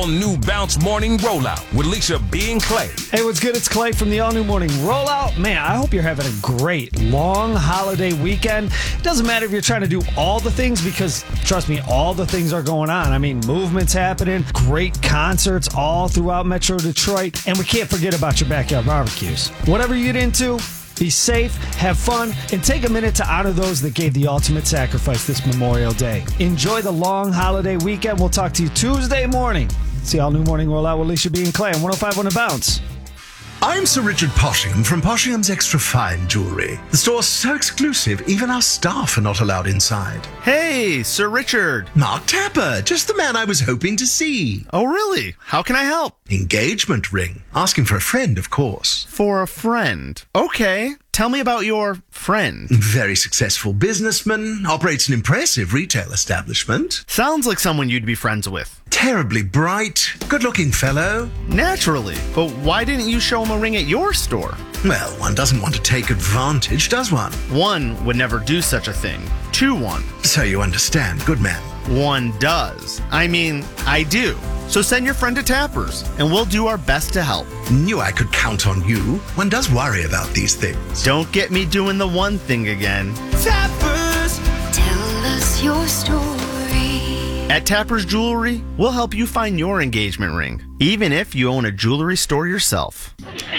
all-new Bounce Morning Rollout with Alicia B. and Clay. Hey, what's good? It's Clay from the all-new Morning Rollout. Man, I hope you're having a great long holiday weekend. It doesn't matter if you're trying to do all the things because, trust me, all the things are going on. I mean, movement's happening, great concerts all throughout Metro Detroit, and we can't forget about your backyard barbecues. Whatever you get into, be safe, have fun, and take a minute to honor those that gave the ultimate sacrifice this Memorial Day. Enjoy the long holiday weekend. We'll talk to you Tuesday morning. It's the all-new Morning Rollout with Alicia B. and Clay on 105 on the Bounce. I'm Sir Richard Poshingham from Poshingham's Extra Fine Jewellery. The store's so exclusive, even our staff are not allowed inside. Hey, Sir Richard. Mark Tapper, just the man I was hoping to see. Oh, really? How can I help? Engagement ring. Asking for a friend, of course. For a friend. Okay. Tell me about your friend. Very successful businessman, operates an impressive retail establishment. Sounds like someone you'd be friends with. Terribly bright, good-looking fellow. Naturally. But why didn't you show him a ring at your store? Well, one doesn't want to take advantage, does one? One would never do such a thing. Two won. So you understand, good man. One does. I mean, I do. So send your friend to Tapper's, and we'll do our best to help. Knew I could count on you. One does worry about these things. Don't get me doing the one thing again. Tapper's, tell us your story. At Tapper's Jewelry, we'll help you find your engagement ring, even if you own a jewelry store yourself.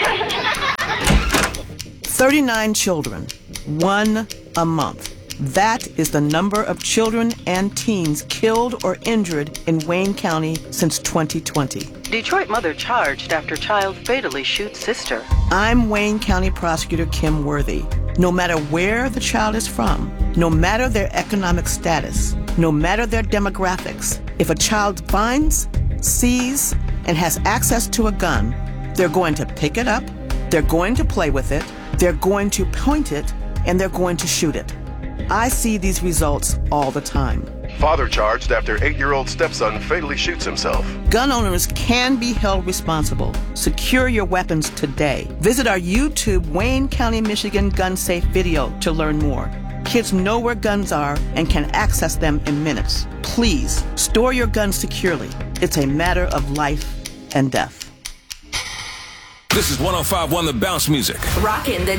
39 children, 1 a month. That is the number of children and teens killed or injured in Wayne County since 2020. Detroit mother charged after child fatally shoots sister. I'm Wayne County Prosecutor Kim Worthy. No matter where the child is from, no matter their economic status, no matter their demographics, if a child finds, sees, and has access to a gun, they're going to pick it up, they're going to play with it, they're going to point it, and they're going to shoot it. I see these results all the time. Father charged after 8-year-old stepson fatally shoots himself. Gun owners can be held responsible. Secure your weapons today. Visit our YouTube Wayne County, Michigan gun safe video to learn more. Kids know where guns are and can access them in minutes. Please, store your guns securely. It's a matter of life and death. This is 105.1 The Bounce Music. Rockin' the